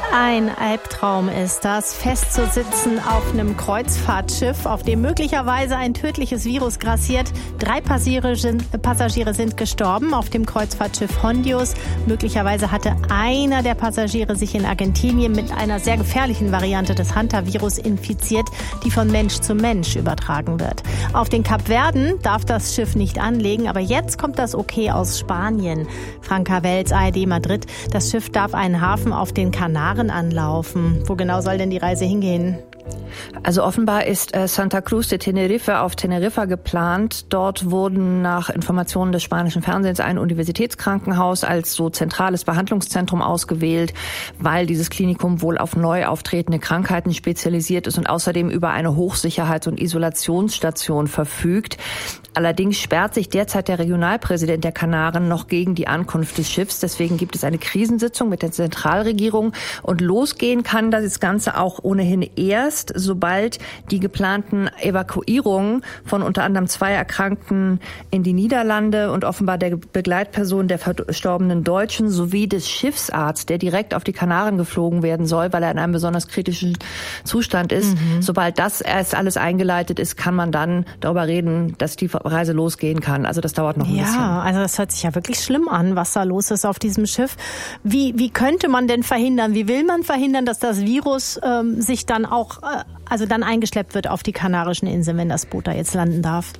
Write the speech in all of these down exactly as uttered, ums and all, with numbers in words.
Ein Albtraum ist das, festzusitzen auf einem Kreuzfahrtschiff, auf dem möglicherweise ein tödliches Virus grassiert. Drei Passagiere sind, Passagiere sind gestorben auf dem Kreuzfahrtschiff Hondios. Möglicherweise hatte einer der Passagiere sich in Argentinien mit einer sehr gefährlichen Variante des Hantavirus infiziert, die von Mensch zu Mensch übertragen wird. Auf den Kapverden darf das Schiff nicht anlegen, aber jetzt kommt das Okay aus Spanien. Franka Welz, A R D Madrid. Das Schiff darf einen Hafen auf den Kanaren anlaufen. Wo genau soll denn die Reise hingehen? Also offenbar ist äh, Santa Cruz de Tenerife auf Teneriffa geplant. Dort wurden nach Informationen des spanischen Fernsehens ein Universitätskrankenhaus als so zentrales Behandlungszentrum ausgewählt, weil dieses Klinikum wohl auf neu auftretende Krankheiten spezialisiert ist und außerdem über eine Hochsicherheits- und Isolationsstation verfügt. Allerdings sperrt sich derzeit der Regionalpräsident der Kanaren noch gegen die Ankunft des Schiffs. Deswegen gibt es eine Krisensitzung mit der Zentralregierung. Und losgehen kann das Ganze auch ohnehin erst, sobald die geplanten Evakuierungen von unter anderem zwei Erkrankten in die Niederlande und offenbar der Begleitperson der verstorbenen Deutschen sowie des Schiffsarztes, der direkt auf die Kanaren geflogen werden soll, weil er in einem besonders kritischen Zustand ist. Mhm. Sobald das erst alles eingeleitet ist, kann man dann darüber reden, dass die Reise losgehen kann. Also das dauert noch ein ja, bisschen. Ja, also das hört sich ja wirklich schlimm an, was da los ist auf diesem Schiff. Wie, wie könnte man denn verhindern, wie will man verhindern, dass das Virus ähm, sich dann auch, äh, also dann eingeschleppt wird auf die Kanarischen Inseln, wenn das Boot da jetzt landen darf?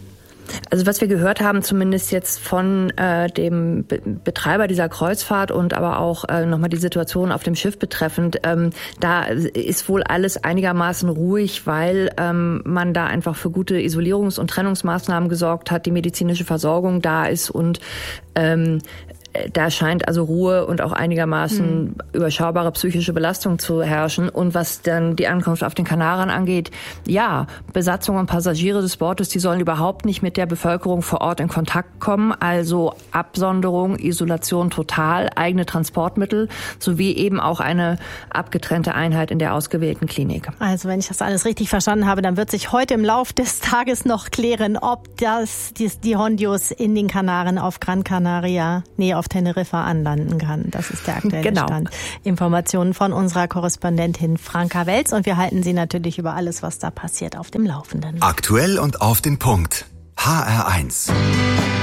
Also was wir gehört haben, zumindest jetzt von äh, dem Be- Betreiber dieser Kreuzfahrt und aber auch äh, nochmal die Situation auf dem Schiff betreffend, ähm, da ist wohl alles einigermaßen ruhig, weil ähm, man da einfach für gute Isolierungs- und Trennungsmaßnahmen gesorgt hat, die medizinische Versorgung da ist und ähm, da scheint also Ruhe und auch einigermaßen hm. überschaubare psychische Belastung zu herrschen. Und was dann die Ankunft auf den Kanaren angeht, ja, Besatzung und Passagiere des Bootes, die sollen überhaupt nicht mit der Bevölkerung vor Ort in Kontakt kommen. Also Absonderung, Isolation total, eigene Transportmittel sowie eben auch eine abgetrennte Einheit in der ausgewählten Klinik. Also wenn ich das alles richtig verstanden habe, dann wird sich heute im Lauf des Tages noch klären, ob das die, die Hondios in den Kanaren auf Gran Canaria, nee, auf Teneriffa anlanden kann. Das ist der aktuelle genau. Stand. Informationen von unserer Korrespondentin Franka Welz und wir halten Sie natürlich über alles, was da passiert, auf dem Laufenden. Aktuell und auf den Punkt. H R eins.